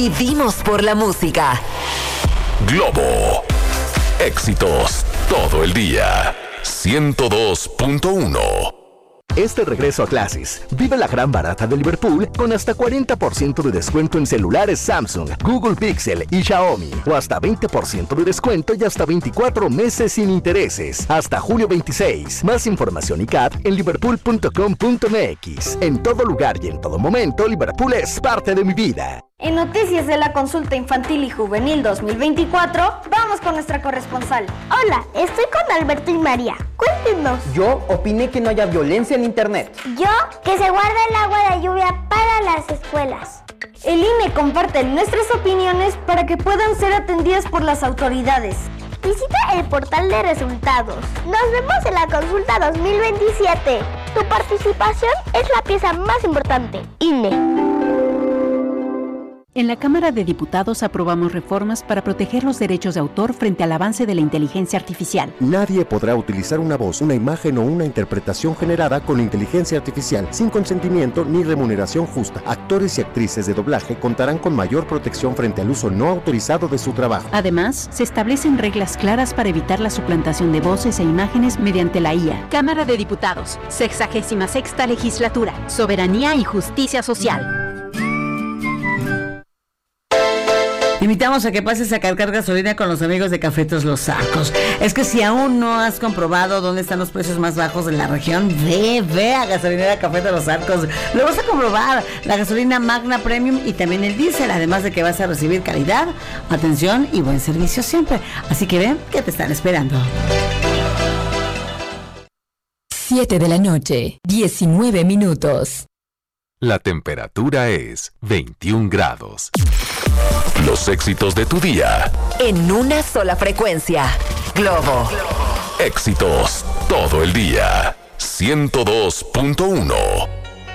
Vivimos por la música. Globo. Éxitos todo el día. 102.1. Este regreso a clases, vive la gran barata de Liverpool con hasta 40% de descuento en celulares Samsung, Google Pixel y Xiaomi. O hasta 20% de descuento y hasta 24 meses sin intereses. Hasta julio 26. Más información y CAT en liverpool.com.mx. En todo lugar y en todo momento, Liverpool es parte de mi vida. En Noticias de la Consulta Infantil y Juvenil 2024, vamos con nuestra corresponsal. Hola, estoy con Alberto y María. Cuéntenos. Yo opiné que no haya violencia en internet. Yo, que se guarde el agua de lluvia para las escuelas. El INE comparte nuestras opiniones para que puedan ser atendidas por las autoridades. Visita el portal de resultados. Nos vemos en la consulta 2027. Tu participación es la pieza más importante. INE. En la Cámara de Diputados aprobamos reformas para proteger los derechos de autor frente al avance de la inteligencia artificial. Nadie podrá utilizar una voz, una imagen o una interpretación generada con inteligencia artificial sin consentimiento ni remuneración justa. Actores y actrices de doblaje contarán con mayor protección frente al uso no autorizado de su trabajo. Además, se establecen reglas claras para evitar la suplantación de voces e imágenes mediante la IA. Cámara de Diputados, 66ª Legislatura, Soberanía y Justicia Social. Te invitamos a que pases a cargar gasolina con los amigos de Cafetos Los Arcos. Es que si aún no has comprobado dónde están los precios más bajos de la región, ve a Gasolinera Cafetos Los Arcos. Lo vas a comprobar, la gasolina Magna Premium y también el diésel, además de que vas a recibir calidad, atención y buen servicio siempre. Así que ven que te están esperando. 7 de la noche, 19 minutos. La temperatura es 21 grados. Los éxitos de tu día. En una sola frecuencia. Globo. Éxitos todo el día. 102.1.